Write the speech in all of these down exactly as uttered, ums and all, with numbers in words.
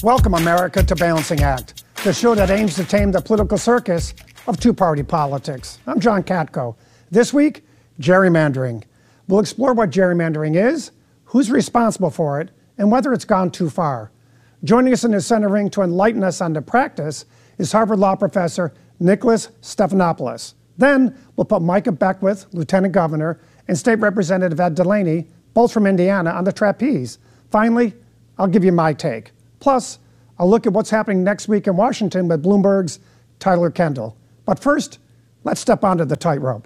Welcome, America, to Balancing Act, the show that aims to tame the political circus of two-party politics. I'm John Katko. This week, gerrymandering. We'll explore what gerrymandering is, who's responsible for it, and whether it's gone too far. Joining us in the center ring to enlighten us on the practice is Harvard Law professor Nicholas Stephanopoulos. Then we'll put Micah Beckwith, Lieutenant Governor, and State Representative Ed Delaney, both from Indiana, on the trapeze. Finally, I'll give you my take. Plus, I'll look at what's happening next week in Washington with Bloomberg's Tyler Kendall. But first, let's step onto the tightrope.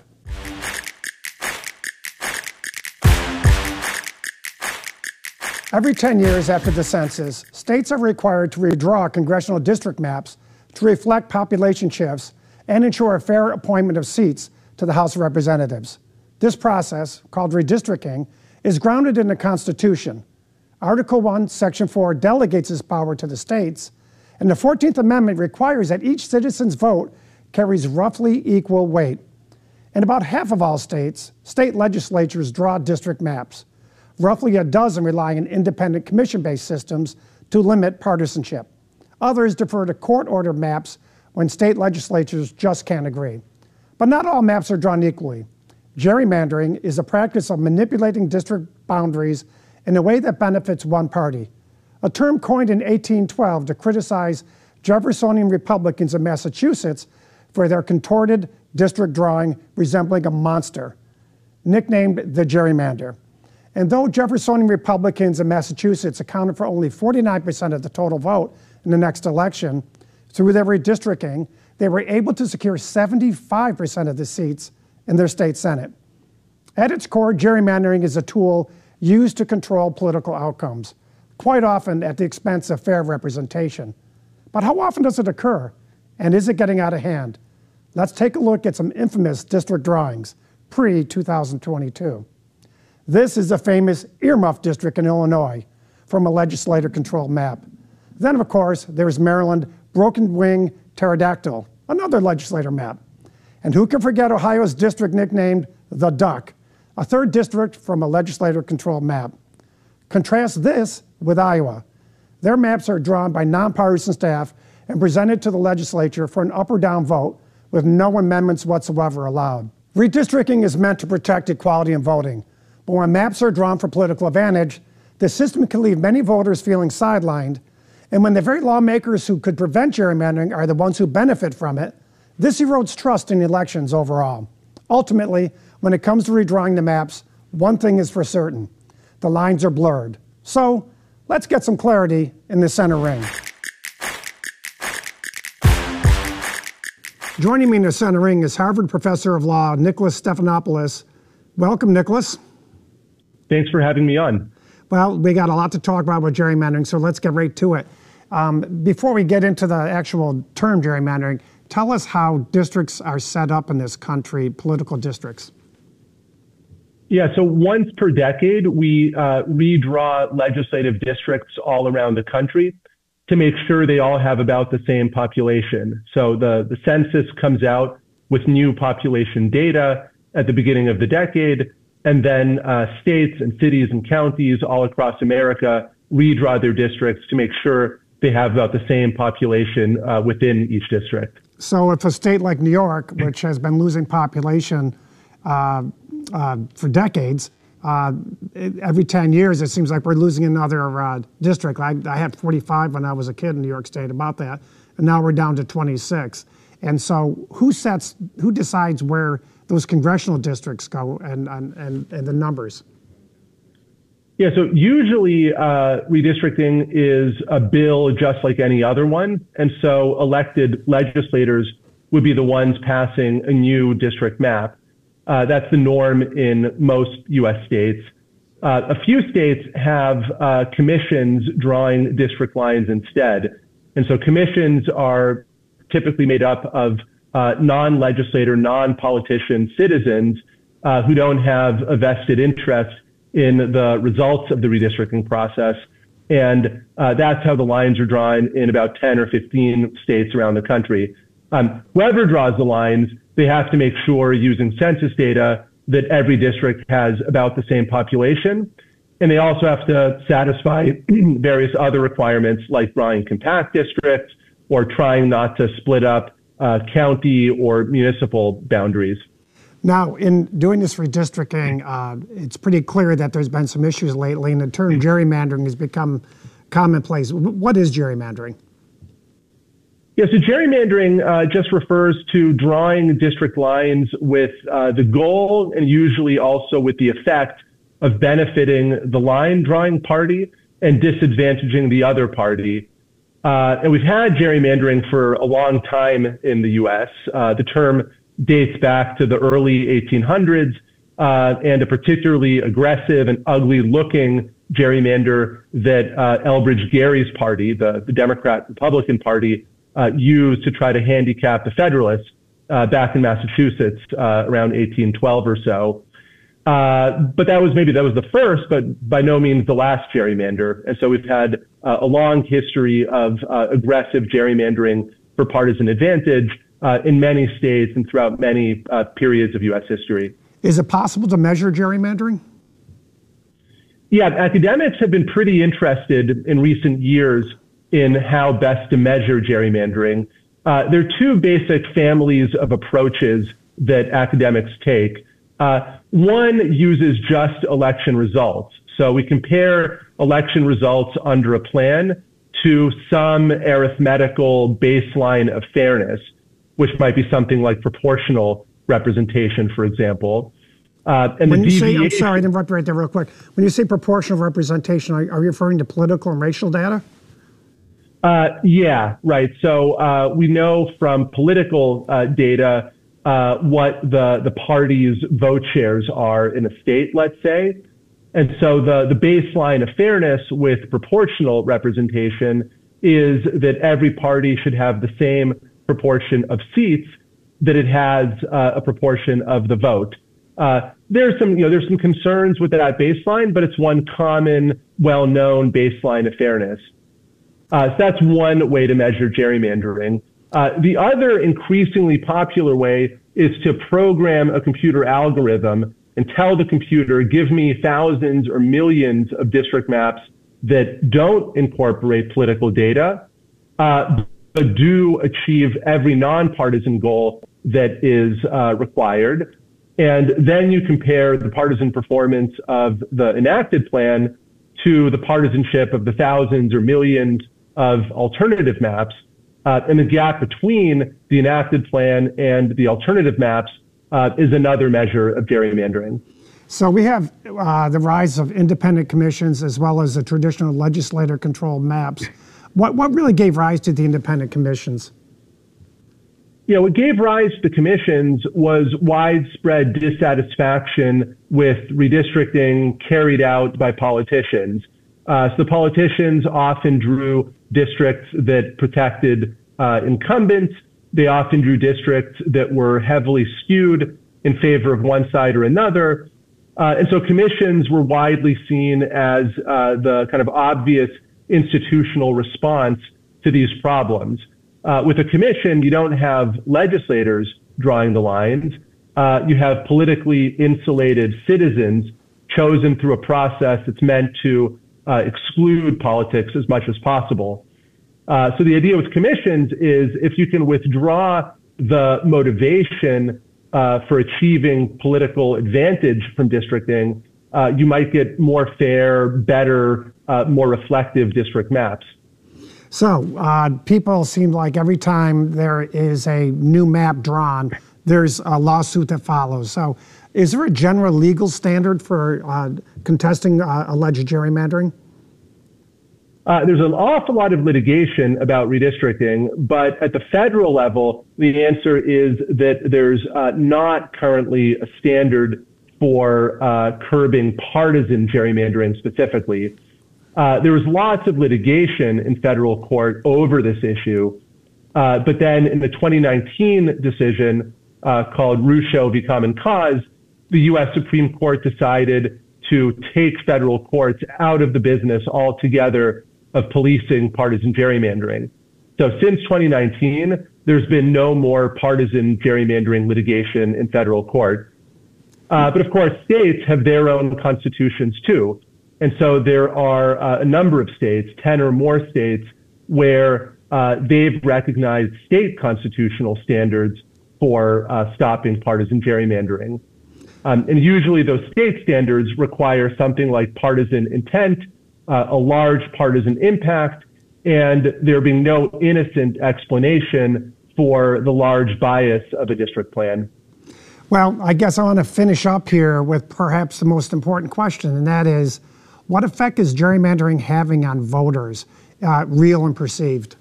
Every ten years after the census, states are required to redraw congressional district maps to reflect population shifts and ensure a fair appointment of seats to the House of Representatives. This process, called redistricting, is grounded in the Constitution. Article one, Section four delegates this power to the states, and the fourteenth Amendment requires that each citizen's vote carries roughly equal weight. In about half of all states, state legislatures draw district maps. Roughly a dozen rely on independent commission-based systems to limit partisanship. Others defer to court-ordered maps when state legislatures just can't agree. But not all maps are drawn equally. Gerrymandering is a practice of manipulating district boundaries in a way that benefits one party, a term coined in eighteen twelve to criticize Jeffersonian Republicans in Massachusetts for their contorted district drawing resembling a monster, nicknamed the gerrymander. And though Jeffersonian Republicans in Massachusetts accounted for only forty-nine percent of the total vote in the next election, through their redistricting, they were able to secure seventy-five percent of the seats in their state Senate. At its core, gerrymandering is a tool used to control political outcomes, quite often at the expense of fair representation. But how often does it occur? And is it getting out of hand? Let's take a look at some infamous district drawings, pre two thousand twenty-two. This is the famous earmuff district in Illinois from a legislator-controlled map. Then, of course, there's Maryland Broken Wing Pterodactyl, another legislator map. And who can forget Ohio's district nicknamed the Duck, a third district from a legislator-controlled map. Contrast this with Iowa. Their maps are drawn by nonpartisan staff and presented to the legislature for an up or down vote with no amendments whatsoever allowed. Redistricting is meant to protect equality in voting, but when maps are drawn for political advantage, the system can leave many voters feeling sidelined, and when the very lawmakers who could prevent gerrymandering are the ones who benefit from it, this erodes trust in elections overall. Ultimately, when it comes to redrawing the maps, one thing is for certain: the lines are blurred. So let's get some clarity in the center ring. Joining me in the center ring is Harvard Professor of Law, Nicholas Stephanopoulos. Welcome, Nicholas. Thanks for having me on. Well, we got a lot to talk about with gerrymandering, so let's get right to it. Um, before we get into the actual term gerrymandering, tell us how districts are set up in this country, political districts. Yeah, so once per decade, we uh, redraw legislative districts all around the country to make sure they all have about the same population. So the, the census comes out with new population data at the beginning of the decade, and then uh, states and cities and counties all across America redraw their districts to make sure they have about the same population uh, within each district. So if a state like New York, which has been losing population uh, uh, for decades, uh, it, every ten years it seems like we're losing another uh, district. I, I had forty-five when I was a kid in New York State about that, and now we're down to twenty-six. And so who sets, who decides where those congressional districts go and, and, and, and the numbers? Yeah, so usually uh, redistricting is a bill just like any other one. And so elected legislators would be the ones passing a new district map. Uh, that's the norm in most U S states. Uh, a few states have uh, commissions drawing district lines instead. And so commissions are typically made up of uh, non-legislator, non-politician citizens uh, who don't have a vested interest in the results of the redistricting process. And uh, that's how the lines are drawn in about ten or fifteen states around the country. Um, whoever draws the lines, they have to make sure using census data that every district has about the same population. And they also have to satisfy various other requirements like drawing compact districts or trying not to split up uh, county or municipal boundaries. Now, in doing this redistricting, uh, it's pretty clear that there's been some issues lately, and the term gerrymandering has become commonplace. What is gerrymandering? Yeah, so gerrymandering uh, just refers to drawing district lines with uh, the goal and usually also with the effect of benefiting the line drawing party and disadvantaging the other party. Uh, and we've had gerrymandering for a long time in the U S. Uh, the term dates back to the early eighteen hundreds uh, and a particularly aggressive and ugly looking gerrymander that uh, Elbridge Gerry's party, the, the Democrat Republican Party, uh, used to try to handicap the Federalists uh, back in Massachusetts uh, around eighteen twelve or so. Uh, but that was maybe that was the first, but by no means the last gerrymander. And so we've had uh, a long history of uh, aggressive gerrymandering for partisan advantage uh, in many states and throughout many uh, periods of U S history. Is it possible to measure gerrymandering? Yeah, academics have been pretty interested in recent years in how best to measure gerrymandering. Uh, there are two basic families of approaches that academics take. Uh, one uses just election results. So we compare election results under a plan to some arithmetical baseline of fairness, which might be something like proportional representation, for example. Uh, and when the you deviation, say, I'm sorry, to interrupt right there real quick. When you say proportional representation, are, are you referring to political and racial data? Uh, yeah, right. So uh, we know from political uh, data Uh, what the, the party's vote shares are in a state, let's say. And so the, the baseline of fairness with proportional representation is that every party should have the same proportion of seats that it has uh, a proportion of the vote. Uh, there's some, you know, there's some concerns with that baseline, but it's one common, well-known baseline of fairness. Uh, so that's one way to measure gerrymandering. Uh, the other increasingly popular way is to program a computer algorithm and tell the computer, give me thousands or millions of district maps that don't incorporate political data, uh, but do achieve every nonpartisan goal that is uh, required. And then you compare the partisan performance of the enacted plan to the partisanship of the thousands or millions of alternative maps. Uh, and the gap between the enacted plan and the alternative maps uh, is another measure of gerrymandering. So we have uh, the rise of independent commissions as well as the traditional legislator-controlled maps. What, what really gave rise to the independent commissions? Yeah, what gave rise to the commissions was widespread dissatisfaction with redistricting carried out by politicians. Uh, so the politicians often drew districts that protected uh, incumbents. They often drew districts that were heavily skewed in favor of one side or another. Uh, and so commissions were widely seen as uh, the kind of obvious institutional response to these problems. Uh, with a commission, you don't have legislators drawing the lines. Uh, you have politically insulated citizens chosen through a process that's meant to Uh, exclude politics as much as possible. Uh, so the idea with commissions is if you can withdraw the motivation uh, for achieving political advantage from districting, uh, you might get more fair, better, uh, more reflective district maps. So uh, people seem like every time there is a new map drawn, there's a lawsuit that follows. So is there a general legal standard for uh, contesting uh, alleged gerrymandering? Uh, there's an awful lot of litigation about redistricting, but at the federal level, the answer is that there's uh, not currently a standard for uh, curbing partisan gerrymandering specifically. Uh, there was lots of litigation in federal court over this issue, uh, but then in the twenty nineteen decision uh, called Rucho v. Common Cause, the U S Supreme Court decided to take federal courts out of the business altogether of policing partisan gerrymandering. So since twenty nineteen, there's been no more partisan gerrymandering litigation in federal court. Uh, but of course, states have their own constitutions too. And so there are uh, a number of states, ten or more states, where uh, they've recognized state constitutional standards for uh, stopping partisan gerrymandering. Um, and usually those state standards require something like partisan intent, uh, a large partisan impact, and there being no innocent explanation for the large bias of a district plan. Well, I guess I want to finish up here with perhaps the most important question, and that is, what effect is gerrymandering having on voters, uh, real and perceived?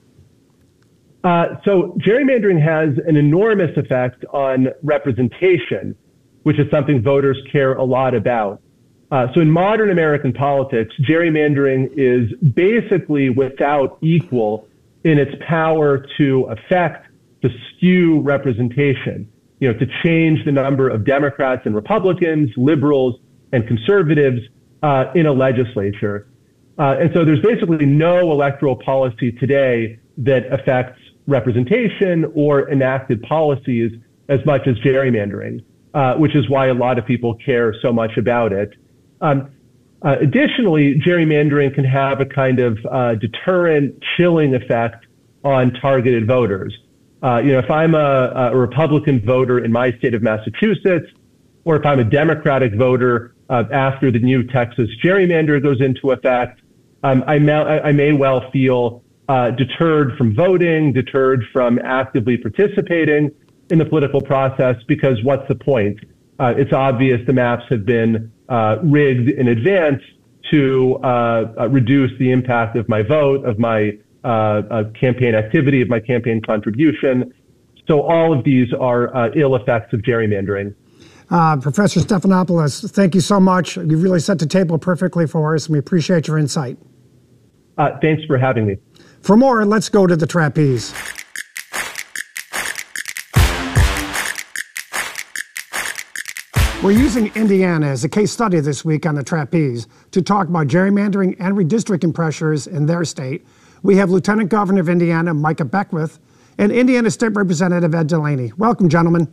Uh, so gerrymandering has an enormous effect on representation, which is something voters care a lot about. Uh, so in modern American politics, gerrymandering is basically without equal in its power to affect, to skew representation, you know, to change the number of Democrats and Republicans, liberals and conservatives uh, in a legislature. Uh, and so there's basically no electoral policy today that affects representation or enacted policies as much as gerrymandering, uh, which is why a lot of people care so much about it. Um, uh, additionally, gerrymandering can have a kind of uh, deterrent, chilling effect on targeted voters. Uh, you know, if I'm a, a Republican voter in my state of Massachusetts, or if I'm a Democratic voter uh, after the new Texas gerrymander goes into effect, um, I, may, I may well feel uh, deterred from voting, deterred from actively participating in the political process, because what's the point? Uh, it's obvious the maps have been uh, rigged in advance to uh, uh, reduce the impact of my vote, of my uh, uh, campaign activity, of my campaign contribution. So all of these are uh, ill effects of gerrymandering. Uh, Professor Stephanopoulos, thank you so much. You really set the table perfectly for us, and we appreciate your insight. Uh, thanks for having me. For more, let's go to the trapeze. We're using Indiana as a case study this week on the trapeze to talk about gerrymandering and redistricting pressures in their state. We have Lieutenant Governor of Indiana, Micah Beckwith, and Indiana State Representative Ed Delaney. Welcome, gentlemen.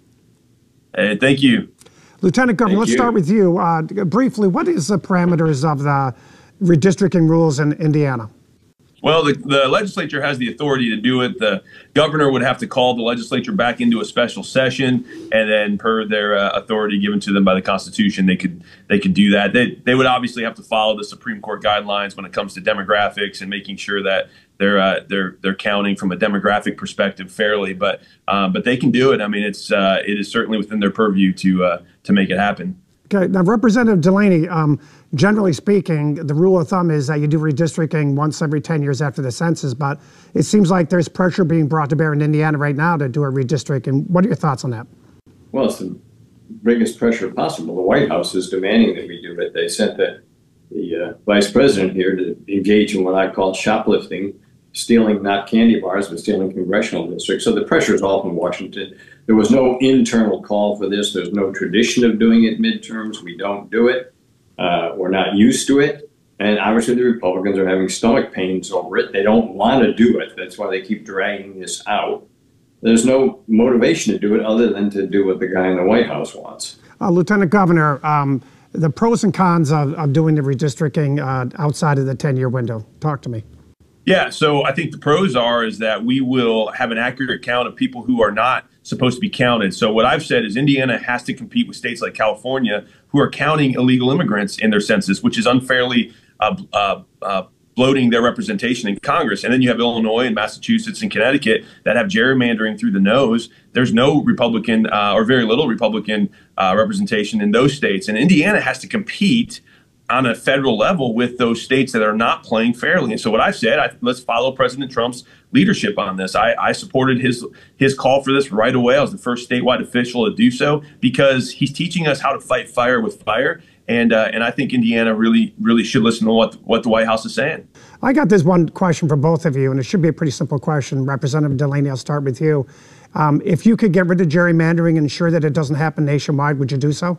Hey, thank you. Lieutenant Governor, thank let's you. start with you. Uh, briefly, what is the parameters of the redistricting rules in Indiana? Well, the, the legislature has the authority to do it. The governor would have to call the legislature back into a special session, and then per their uh, authority given to them by the Constitution, they could they could do that. They they would obviously have to follow the Supreme Court guidelines when it comes to demographics and making sure that they're uh, they're they're counting from a demographic perspective fairly. But um, but they can do it. I mean, it's uh, it is certainly within their purview to uh, to make it happen. Okay, now Representative Delaney, um, generally speaking, the rule of thumb is that you do redistricting once every ten years after the census, but it seems like there's pressure being brought to bear in Indiana right now to do a redistricting. What are your thoughts on that? Well, it's the biggest pressure possible. The White House is demanding that we do it. They sent the, the uh, vice president here to engage in what I call shoplifting, stealing not candy bars, but stealing congressional districts. So the pressure is all from Washington. There was no internal call for this. There's no tradition of doing it midterms. We don't do it. Uh, we're not used to it. And obviously the Republicans are having stomach pains over it. They don't want to do it. That's why they keep dragging this out. There's no motivation to do it other than to do what the guy in the White House wants. Uh, Lieutenant Governor, um, the pros and cons of, of doing the redistricting uh, outside of the ten-year window. Talk to me. Yeah, so I think the pros are is that we will have an accurate count of people who are not supposed to be counted. So what I've said is Indiana has to compete with states like California who are counting illegal immigrants in their census, which is unfairly uh, uh, uh, bloating their representation in Congress. And then you have Illinois and Massachusetts and Connecticut that have gerrymandering through the nose. There's no Republican uh, or very little Republican uh, representation in those states. And Indiana has to compete on a federal level with those states that are not playing fairly. And so what I've said, I, let's follow President Trump's leadership on this. I, I supported his his call for this right away. I was the first statewide official to do so because he's teaching us how to fight fire with fire. And uh, and I think Indiana really, really should listen to what, what the White House is saying. I got this one question for both of you, and it should be a pretty simple question. Representative Delaney, I'll start with you. Um, if you could get rid of gerrymandering and ensure that it doesn't happen nationwide, would you do so?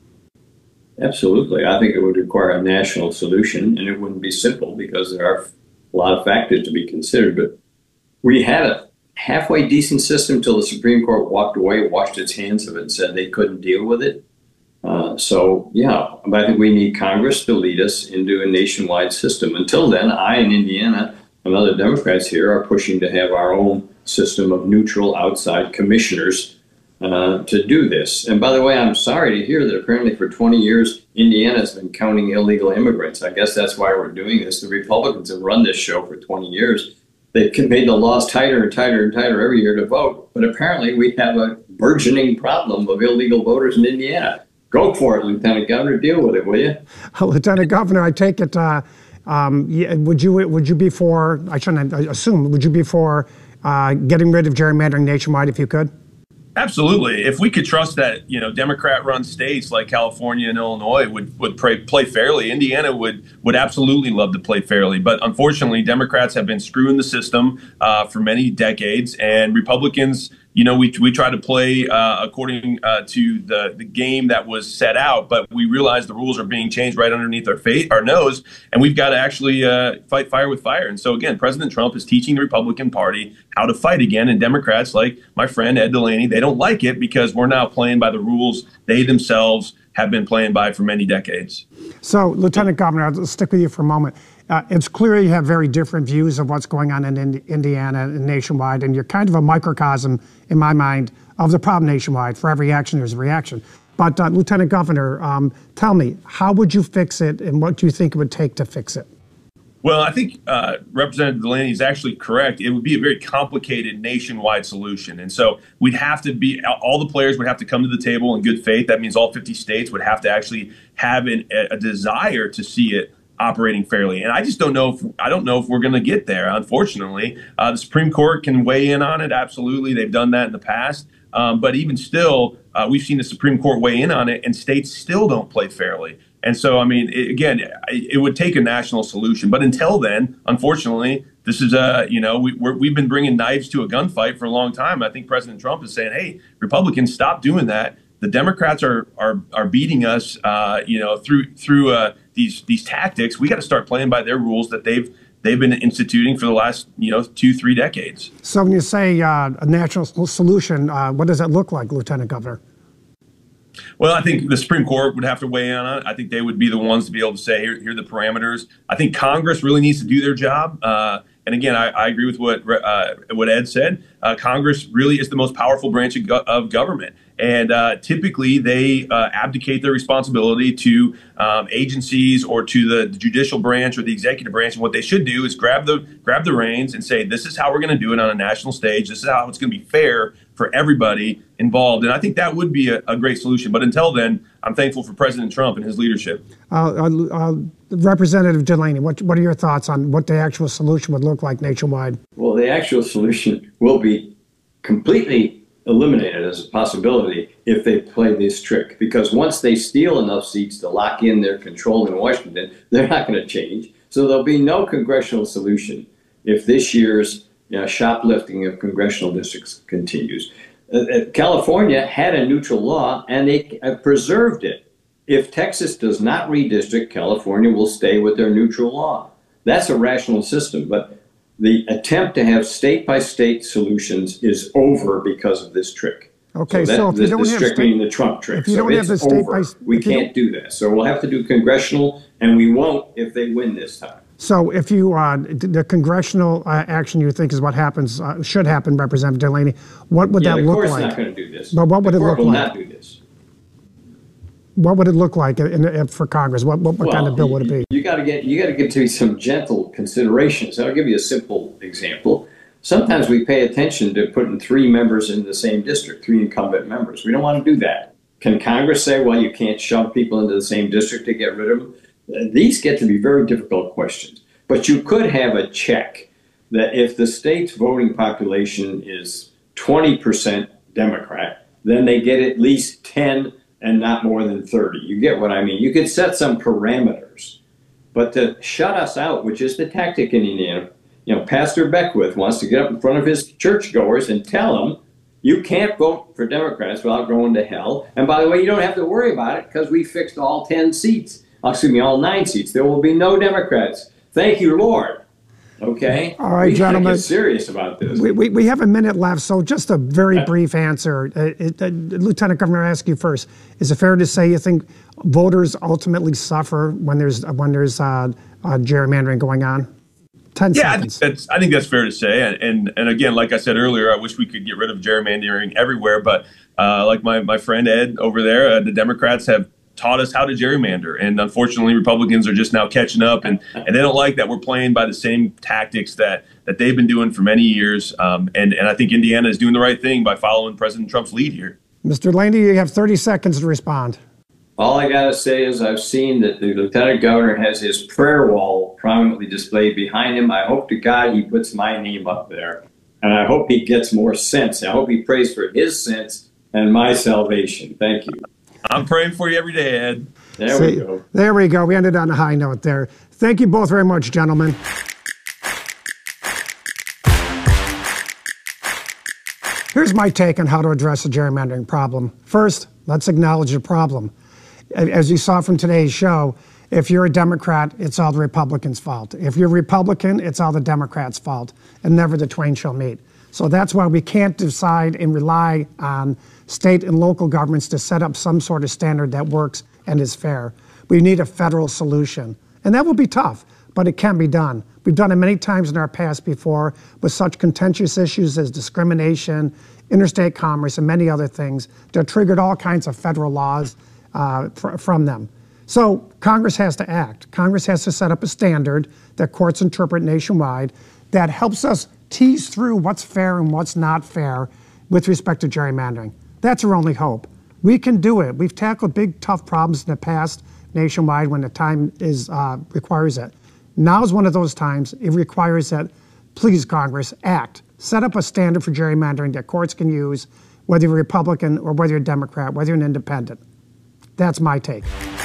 Absolutely. I think it would require a national solution, and it wouldn't be simple because there are a lot of factors to be considered. But we had a halfway decent system till the Supreme Court walked away, washed its hands of it, and said they couldn't deal with it. Uh, Uh, so, yeah, but I think we need Congress to lead us into a nationwide system. Until then, I in Indiana and other Democrats here are pushing to have our own system of neutral outside commissioners uh, to do this. And by the way, I'm sorry to hear that apparently for twenty years, Indiana has been counting illegal immigrants. I guess that's why we're doing this. The Republicans have run this show for twenty years. They've made the laws tighter and tighter and tighter every year to vote. But apparently we have a burgeoning problem of illegal voters in Indiana. Go for it, Lieutenant Governor. Deal with it, will you? Uh, Lieutenant Governor, I take it, uh, um, would you would you be for, I shouldn't assume, would you be for uh, getting rid of gerrymandering nationwide if you could? Absolutely. If we could trust that, you know, Democrat-run states like California and Illinois would would play, play fairly, Indiana would would absolutely love to play fairly. But unfortunately, Democrats have been screwing the system uh, for many decades, and Republicans, you know, we we try to play uh, according uh, to the the game that was set out, but we realize the rules are being changed right underneath our face, our nose, and we've got to actually uh, fight fire with fire. And so again, President Trump is teaching the Republican Party how to fight again, and Democrats like my friend Ed Delaney, they don't like it because we're now playing by the rules they themselves have been playing by for many decades. So, Lieutenant Governor, I'll stick with you for a moment. Uh, it's clear you have very different views of what's going on in Indi- Indiana and nationwide, and you're kind of a microcosm, in my mind, of the problem nationwide. For every action, there's a reaction. But, uh, Lieutenant Governor, um, tell me, how would you fix it, and what do you think it would take to fix it? Well, I think uh, Representative Delaney is actually correct. It would be a very complicated nationwide solution. And so we'd have to be, all the players would have to come to the table in good faith. That means all fifty states would have to actually have an, a desire to see it operating fairly. And I just don't know if, I don't know if we're going to get there, unfortunately. Uh, the Supreme Court can weigh in on it. Absolutely. They've done that in the past. Um, but even still, uh, we've seen the Supreme Court weigh in on it, and states still don't play fairly. And so, I mean, it, again, it, it would take a national solution. But until then, unfortunately, this is a, you know, we, we're, we've been bringing knives to a gunfight for a long time. I think President Trump is saying, hey, Republicans, stop doing that. The Democrats are are are beating us, uh, you know, through through uh, these these tactics. We got to start playing by their rules that they've they've been instituting for the last, you know, two, three decades. So when you say uh, a national solution, uh, what does that look like, Lieutenant Governor? Well, I think the Supreme Court would have to weigh in on it. I think they would be the ones to be able to say, here, here are the parameters. I think Congress really needs to do their job. Uh, and again, I, I agree with what uh, what Ed said. Uh, Congress really is the most powerful branch of, go- of government. And uh, typically they uh, abdicate their responsibility to um, agencies or to the, the judicial branch or the executive branch. And what they should do is grab the grab the reins and say, this is how we're going to do it on a national stage. This is how it's going to be fair for everybody involved. And I think that would be a, a great solution. But until then, I'm thankful for President Trump and his leadership. Uh, uh, uh, Representative Delaney, what, what are your thoughts on what the actual solution would look like nationwide? Well, the actual solution will be completely eliminated as a possibility if they play this trick. Because once they steal enough seats to lock in their control in Washington, they're not going to change. So there'll be no congressional solution if this year's you know, shoplifting of congressional districts continues. Uh, uh, California had a neutral law, and they uh, preserved it. If Texas does not redistrict, California will stay with their neutral law. That's a rational system, but the attempt to have state-by-state solutions is over because of this trick. Okay, so, that, so if this, you don't this have trick state, meaning the Trump trick. if you so don't it's have the state over. by, we can't do that. So we'll have to do congressional, and we won't if they win this time. So if you, uh, the congressional uh, action you think is what happens, uh, should happen, Representative Delaney, what would yeah, that the look court's like? not going to do this. But what would the it court look will like? not do this. What would it look like in, in, for Congress? What, what, what well, kind of bill would it be? You got to get you got to get to some gentle considerations. I'll give you a simple example. Sometimes we pay attention to putting three members in the same district, three incumbent members. We don't want to do that. Can Congress say, well, you can't shove people into the same district to get rid of them? These get to be very difficult questions. But you could have a check that if the state's voting population is twenty percent Democrat, then they get at least ten and not more than thirty. You get what I mean? You could set some parameters. But to shut us out, which is the tactic in Indiana, you know, Pastor Beckwith wants to get up in front of his churchgoers and tell them, you can't vote for Democrats without going to hell. And by the way, you don't have to worry about it because we fixed all ten seats. Excuse me, all nine seats. There will be no Democrats. Thank you, Lord. Okay. All right, we gentlemen. Get serious about this. We, we, we have a minute left, so just a very brief answer. Uh, it, uh, Lieutenant Governor, I ask you first. Is it fair to say you think voters ultimately suffer when there's when there's uh, uh, gerrymandering going on? Ten yeah, seconds. I think that's I think that's fair to say. And, and and again, like I said earlier, I wish we could get rid of gerrymandering everywhere. But uh, like my my friend Ed over there, uh, the Democrats have taught us how to gerrymander. And unfortunately, Republicans are just now catching up, and, and they don't like that we're playing by the same tactics that that they've been doing for many years. Um, and, and I think Indiana is doing the right thing by following President Trump's lead here. Mister Landy, you have thirty seconds to respond. All I got to say is I've seen that the Lieutenant Governor has his prayer wall prominently displayed behind him. I hope to God he puts my name up there. And I hope he gets more sense. I hope he prays for his sense and my salvation. Thank you. I'm praying for you every day, Ed. There See, we go. There we go. We ended on a high note there. Thank you both very much, gentlemen. Here's my take on how to address the gerrymandering problem. First, let's acknowledge the problem. As you saw from today's show, if you're a Democrat, it's all the Republicans' fault. If you're a Republican, it's all the Democrats' fault, and never the twain shall meet. So that's why we can't decide and rely on state and local governments to set up some sort of standard that works and is fair. We need a federal solution. And that will be tough, but it can be done. We've done it many times in our past before with such contentious issues as discrimination, interstate commerce, and many other things that triggered all kinds of federal laws uh, fr from them. So Congress has to act. Congress has to set up a standard that courts interpret nationwide that helps us tease through what's fair and what's not fair with respect to gerrymandering. That's our only hope. We can do it. We've tackled big, tough problems in the past nationwide when the time is uh, requires it. Now is one of those times. It requires that, please, Congress, act. Set up a standard for gerrymandering that courts can use, whether you're a Republican or whether you're a Democrat, whether you're an independent. That's my take.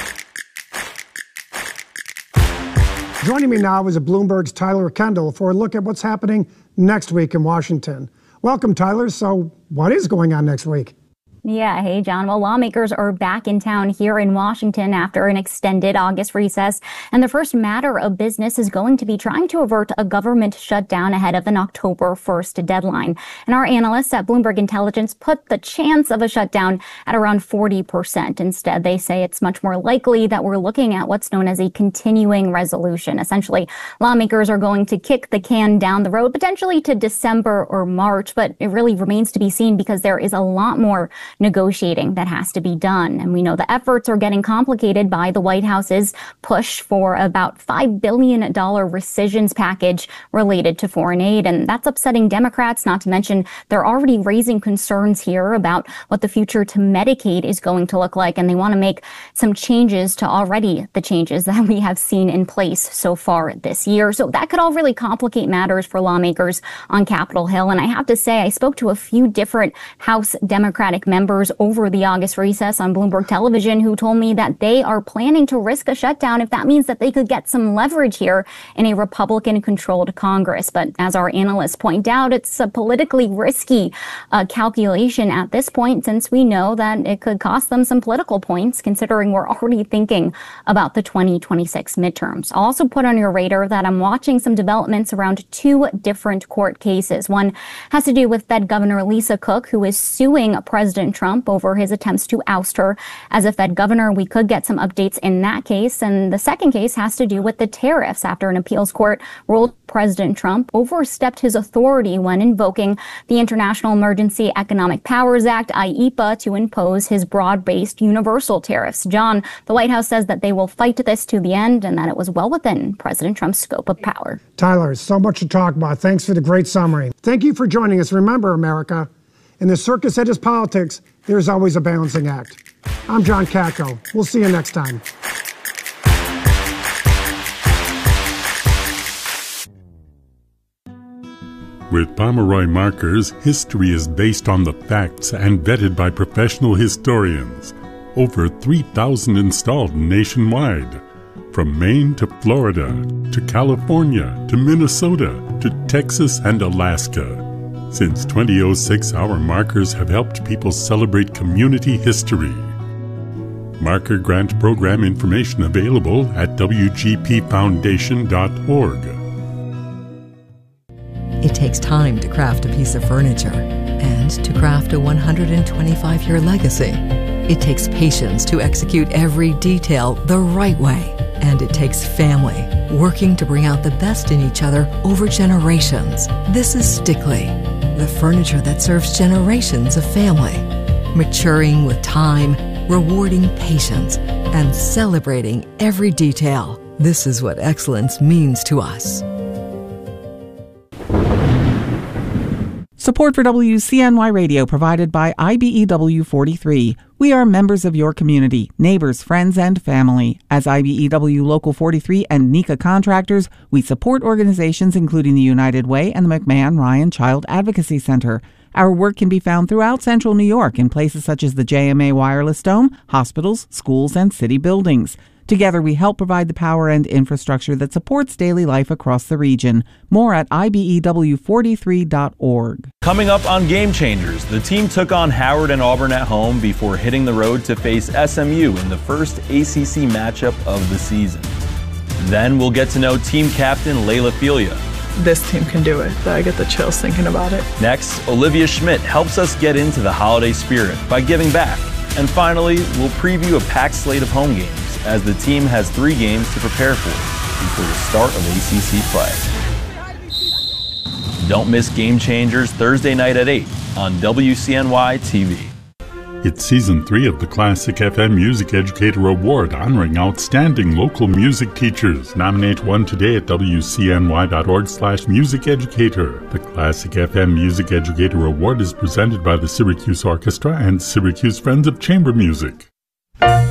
Joining me now is Bloomberg's Tyler Kendall for a look at what's happening next week in Washington. Welcome, Tyler. So what is going on next week? Yeah, hey, John. Well, lawmakers are back in town here in Washington after an extended August recess. And the first matter of business is going to be trying to avert a government shutdown ahead of an October first deadline. And our analysts at Bloomberg Intelligence put the chance of a shutdown at around forty percent. Instead, they say it's much more likely that we're looking at what's known as a continuing resolution. Essentially, lawmakers are going to kick the can down the road, potentially to December or March. But it really remains to be seen because there is a lot more negotiating that has to be done. And we know the efforts are getting complicated by the White House's push for about five billion dollars rescissions package related to foreign aid. And that's upsetting Democrats, not to mention they're already raising concerns here about what the future to Medicaid is going to look like. And they want to make some changes to already the changes that we have seen in place so far this year. So that could all really complicate matters for lawmakers on Capitol Hill. And I have to say, I spoke to a few different House Democratic members members over the August recess on Bloomberg Television who told me that they are planning to risk a shutdown if that means that they could get some leverage here in a Republican-controlled Congress. But as our analysts point out, it's a politically risky uh, calculation at this point, since we know that it could cost them some political points, considering we're already thinking about the twenty twenty-six midterms. I'll also put on your radar that I'm watching some developments around two different court cases. One has to do with Fed Governor Lisa Cook, who is suing President Trump over his attempts to oust her as a Fed governor. We could get some updates in that case. And the second case has to do with the tariffs after an appeals court ruled President Trump overstepped his authority when invoking the International Emergency Economic Powers Act, I E P A, to impose his broad-based universal tariffs. John, the White House says that they will fight this to the end and that it was well within President Trump's scope of power. Tyler, so much to talk about. Thanks for the great summary. Thank you for joining us. Remember, America, in the circus that is politics, there's always a balancing act. I'm John Katko. We'll see you next time. With Pomeroy Markers, history is based on the facts and vetted by professional historians. Over three thousand installed nationwide. From Maine to Florida, to California, to Minnesota, to Texas and Alaska. Since twenty oh six, our markers have helped people celebrate community history. Marker Grant Program information available at W G P foundation dot org. It takes time to craft a piece of furniture and to craft a one hundred twenty-five year legacy. It takes patience to execute every detail the right way. And it takes family working to bring out the best in each other over generations. This is Stickley, the furniture that serves generations of family. Maturing with time, rewarding patience, and celebrating every detail. This is what excellence means to us. Support for W C N Y Radio provided by I B E W forty-three. We are members of your community, neighbors, friends, and family. As I B E W Local forty-three and NECA contractors, we support organizations including the United Way and the McMahon Ryan Child Advocacy Center. Our work can be found throughout Central New York in places such as the J M A Wireless Dome, hospitals, schools, and city buildings. Together, we help provide the power and infrastructure that supports daily life across the region. More at I B E W forty-three dot org. Coming up on Game Changers, the team took on Howard and Auburn at home before hitting the road to face S M U in the first A C C matchup of the season. Then we'll get to know team captain Layla Filia. This team can do it. I get the chills thinking about it. Next, Olivia Schmidt helps us get into the holiday spirit by giving back. And finally, we'll preview a packed slate of home games as the team has three games to prepare for before the start of A C C play. Don't miss Game Changers Thursday night at eight on W C N Y T V. It's Season three of the Classic F M Music Educator Award, honoring outstanding local music teachers. Nominate one today at W C N Y dot org slash music educator. The Classic F M Music Educator Award is presented by the Syracuse Orchestra and Syracuse Friends of Chamber Music.